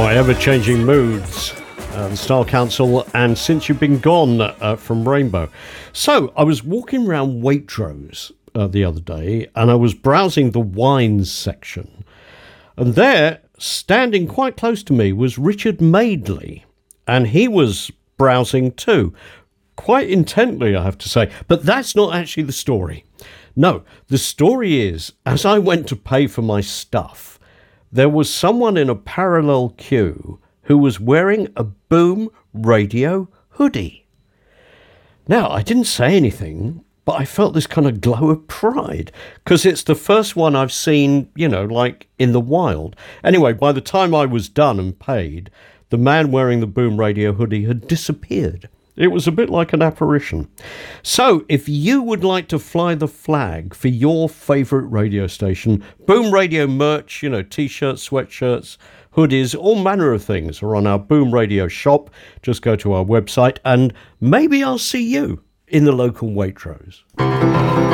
My ever-changing moods, the Style Council, and Since You've Been Gone from Rainbow. So I was walking around Waitrose the other day, and I was browsing the wines section, and there, standing quite close to me, was Richard Madeley, and he was browsing too, quite intently, I have to say. But that's not actually the story. No, the story is, as I went to pay for my stuff, there was someone in a parallel queue who was wearing a Boom Radio hoodie. Now, I didn't say anything, but I felt this kind of glow of pride, because it's the first one I've seen, like in the wild. Anyway, by the time I was done and paid, the man wearing the Boom Radio hoodie had disappeared. It was a bit like an apparition. So, if you would like to fly the flag for your favourite radio station, Boom Radio merch, T-shirts, sweatshirts, hoodies, all manner of things are on our Boom Radio shop. Just go to our website and maybe I'll see you in the local Waitrose.